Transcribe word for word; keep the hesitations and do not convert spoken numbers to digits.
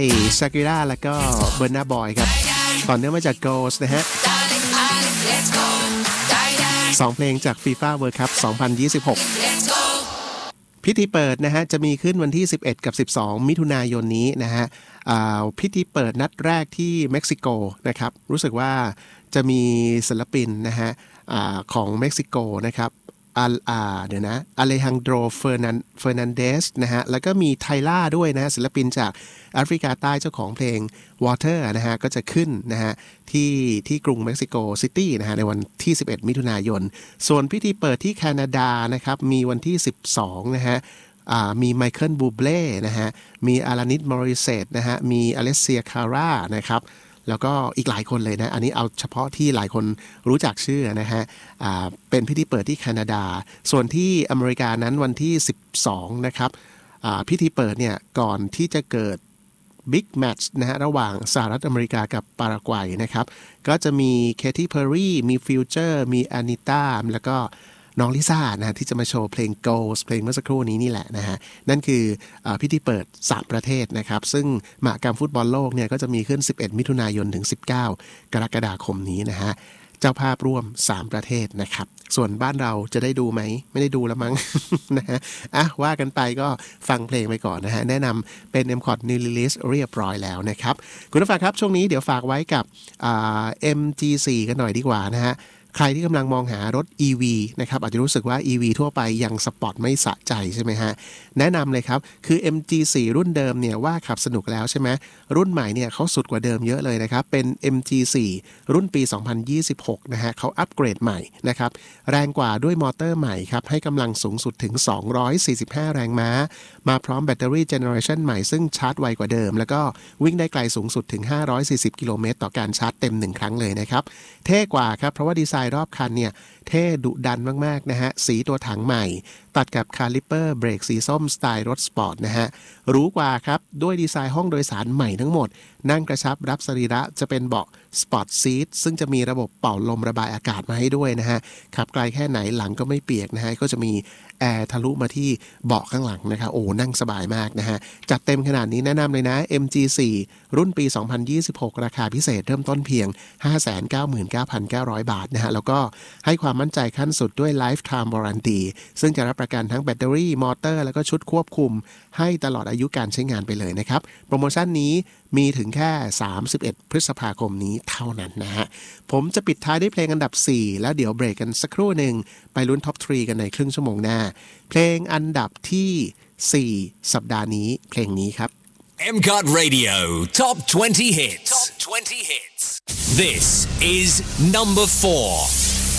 ชากิร่าแล้วก็เบอร์นาบอยครับต่อเนื่องมาจาก Ghost นะฮะสองเพลงจาก FIFA World Cup สองพันยี่สิบหกพิธีเปิดนะฮะจะมีขึ้นวันที่สิบเอ็ดกับสิบสองมิถุนายนนี้นะฮะพิธีเปิดนัดแรกที่เม็กซิโกนะครับรู้สึกว่าจะมีศิลปินนะฮะของเม็กซิโกนะครับอาเดี๋ยวนะอเลฮังโดรเฟอร์นันเฟอร์นันเดสนะฮะแล้วก็มีไทล่าด้วยนะศิลปินจากแอฟริกาใต้เจ้าของเพลง Water นะฮะก็จะขึ้นนะฮะที่ที่กรุงเม็กซิโกซิตี้นะฮะในวันที่สิบเอ็ดมิถุนายนส่วนพิธีเปิดที่แคนาดานะครับมีวันที่สิบสองนะฮะมีไมเคิลบูเบล่นะฮะมีอารานิสมอริเซตนะฮะมีอเลสเซียคาร่านะครับแล้วก็อีกหลายคนเลยนะอันนี้เอาเฉพาะที่หลายคนรู้จักชื่อนะฮะเป็นพิธีเปิดที่แคนาดาส่วนที่อเมริกานั้นวันที่สิบสองนะครับพิธีเปิดเนี่ยก่อนที่จะเกิดบิ๊กแมตช์นะฮะระหว่างสหรัฐอเมริกากับปารากวัยนะครับก็จะมีเคที่เพอร์รี่มีฟิวเจอร์มีอานิต้าแล้วก็น้องลิซ่านะฮะที่จะมาโชว์เพลง Ghost เพลงเมื่อสักครู่นี้นี่แหละนะฮะนั่นคือพิธีเปิดสามประเทศนะครับซึ่งมหกรรมฟุตบอลโลกเนี่ยก็จะมีขึ้นสิบเอ็ดมิถุนายนถึงสิบเก้ากรกฎาคมนี้นะฮะเจ้าภาพร่วมสามประเทศนะครับส่วนบ้านเราจะได้ดูไหมไม่ได้ดูแล้วมั้ง นะฮะอ่ะว่ากันไปก็ฟังเพลงไปก่อนนะฮะแนะนำเป็น เอ็ม คอร์ด New Release เรียบร้อยแล้วนะครับคุณผู้ฟังครับช่วงนี้เดี๋ยวฝากไว้กับ เอ็ม จี โฟร์ กันหน่อยดีกว่านะฮะใครที่กำลังมองหารถ อี วี นะครับอาจจะรู้สึกว่า อี วี ทั่วไปยังสปอร์ตไม่สะใจใช่ไหมฮะแนะนำเลยครับคือ เอ็ม จี โฟร์ รุ่นเดิมเนี่ยว่าขับสนุกแล้วใช่ไหมรุ่นใหม่เนี่ยเขาสุดกว่าเดิมเยอะเลยนะครับเป็น เอ็ม จี โฟร์ รุ่นปีสองพันยี่สิบหกนะฮะเขาอัปเกรดใหม่นะครับแรงกว่าด้วยมอเตอร์ใหม่ครับให้กำลังสูงสุดถึงสองร้อยสี่สิบห้าแรงม้ามาพร้อมแบตเตอรี่เจเนอเรชันใหม่ซึ่งชาร์จไวกว่าเดิมแล้วก็วิ่งได้ไกลสูงสุดถึงห้าร้อยสี่สิบกิโลเมตรต่อการชาร์จเต็มหนึ่งครั้งเลยนะครับเท่กว่าครับเพราะว่าดีไซน์รอบคันเนี่ยเท่ดุดันมากๆนะฮะสีตัวถังใหม่ตัดกับคาลิปเปอร์เบรกสีส้มสไตล์รถสปอร์ตนะฮะหรูกว่าครับด้วยดีไซน์ห้องโดยสารใหม่ทั้งหมดนั่งกระชับรับสรีระจะเป็นเบาะสปอร์ตซีทซึ่งจะมีระบบเป่าลมระบายอากาศมาให้ด้วยนะฮะขับไกลแค่ไหนหลังก็ไม่เปียกนะฮะก็จะมีแอร์ทะลุมาที่เบาะข้างหลังนะครับโอ้นั่งสบายมากนะฮะจัดเต็มขนาดนี้แนะนำเลยนะ เอ็ม จี โฟร์ รุ่นปีสองพันยี่สิบหกราคาพิเศษเริ่มต้นเพียง ห้าแสนเก้าหมื่นเก้าพันเก้าร้อย บาทนะฮะแล้วก็ให้ความมั่นใจขั้นสุดด้วย Lifetime Warranty ซึ่งจะรับประกันทั้งแบตเตอรี่มอเตอร์แล้วก็ชุดควบคุมให้ตลอดอายุการใช้งานไปเลยนะครับโปรโมชั่นนี้มีถึงแค่สามสิบเอ็ดพฤษภาคมนี้เท่านั้นนะฮะผมจะปิดท้ายด้วยเพลงอันดับสี่แล้วเดี๋ยวเบรกกันสักครู่หนึ่งไปลุ้นท็อปสามกันในครึ่งชั่วโมงหน้าเพลงอันดับที่สี่สัปดาห์นี้เพลงนี้ครับเอ็ม ซี โอ ที Radio Top twenty Hits Top twenty Hits This is number four